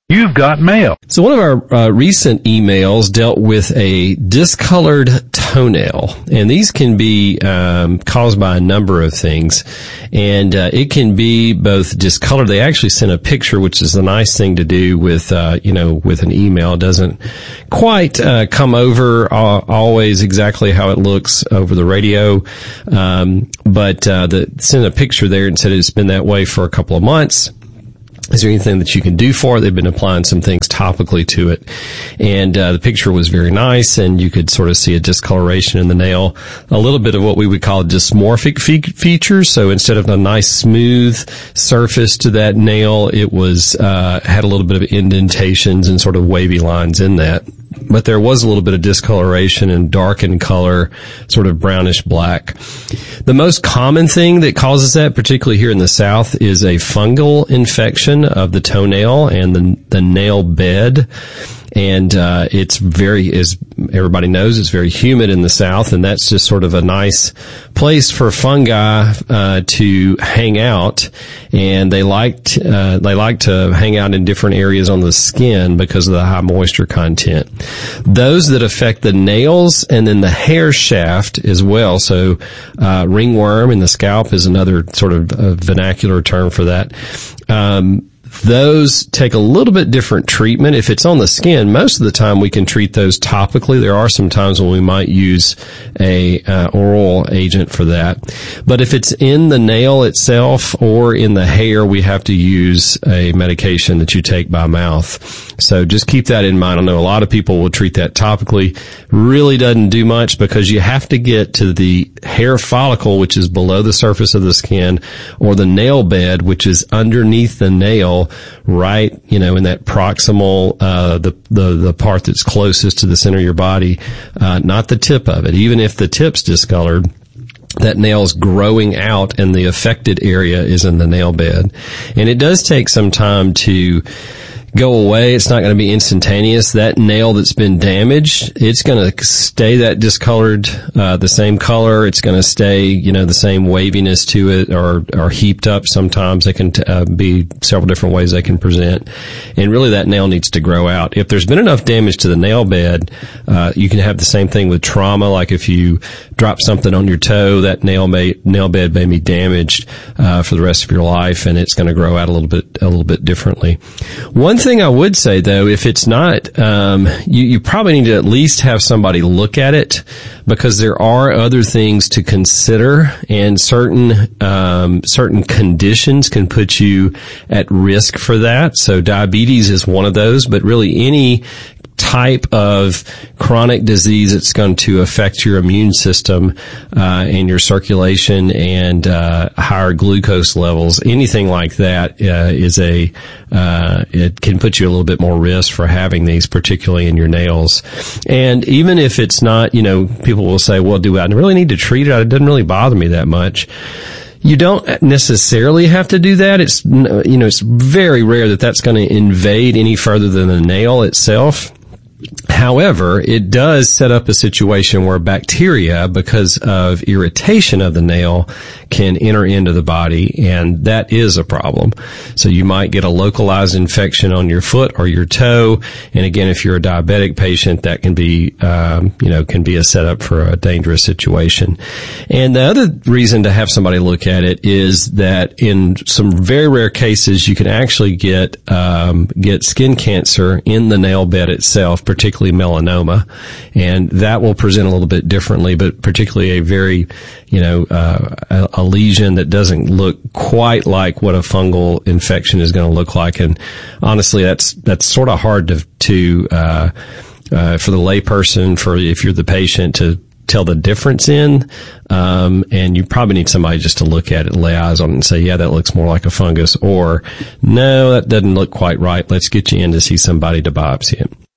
You've got mail. So one of our recent emails dealt with a discolored toenail, and these can be caused by a number of things, and it can be both discolored. They actually sent a picture, which is a nice thing to do with with an email. It doesn't quite come over always exactly how it looks over the radio, but sent a picture there and said it's been that way for a couple of months. Is there anything that you can do for it? They've been applying some things topically to it. And the picture was very nice, and you could sort of see a discoloration in the nail, a little bit of what we would call dysmorphic features. So instead of a nice smooth surface to that nail, it was had a little bit of indentations and sort of wavy lines in that. But there was a little bit of discoloration and darkened color, sort of brownish black. The most common thing that causes that, particularly here in the South, is a fungal infection of the toenail and the nail bed. And it's very, as everybody knows, it's very humid in the South, and that's just sort of a nice place for fungi to hang out. And they like to hang out in different areas on the skin because of the high moisture content. Those that affect the nails and then the hair shaft as well. So ringworm in the scalp is another sort of vernacular term for that. Those take a little bit different treatment. If it's on the skin, most of the time we can treat those topically. There are some times when we might use a oral agent for that. But if it's in the nail itself or in the hair, we have to use a medication that you take by mouth. So just keep that in mind. I know a lot of people will treat that topically. Really doesn't do much because you have to get to the hair follicle, which is below the surface of the skin, or the nail bed, which is underneath the nail, right, in that proximal, the part that's closest to the center of your body, not the tip of it. Even if the tip's discolored, that nail's growing out and the affected area is in the nail bed. And it does take some time to go away. It's not going to be instantaneous. That nail that's been damaged, it's going to stay that discolored, the same color. It's going to stay, the same waviness to it, or heaped up. Sometimes they can be several different ways they can present. And really that nail needs to grow out. If there's been enough damage to the nail bed, you can have the same thing with trauma. Like if you drop something on your toe, that nail bed may be damaged, for the rest of your life, and it's going to grow out a little bit differently. One thing I would say, though, if it's not, you probably need to at least have somebody look at it, because there are other things to consider, and certain conditions can put you at risk for that. So diabetes is one of those, but really any type of chronic disease that's going to affect your immune system and your circulation and higher glucose levels, anything like that it can put you a little bit more risk for having these, particularly in your nails. And even if it's not, people will say, well, do I really need to treat it? It doesn't really bother me that much. You don't necessarily have to do that. It's, it's very rare that that's going to invade any further than the nail itself. However, it does set up a situation where bacteria, because of irritation of the nail, can enter into the body, and that is a problem. So you might get a localized infection on your foot or your toe, and again, if you're a diabetic patient, that can be, can be a setup for a dangerous situation. And the other reason to have somebody look at it is that in some very rare cases, you can actually get skin cancer in the nail bed itself, particularly melanoma, and that will present a little bit differently, but particularly a very, a lesion that doesn't look quite like what a fungal infection is going to look like. And honestly, that's sort of hard to for the layperson, if you're the patient, to tell the difference in, and you probably need somebody just to look at it, lay eyes on it, and say, yeah, that looks more like a fungus, or no, that doesn't look quite right. Let's get you in to see somebody to biopsy it.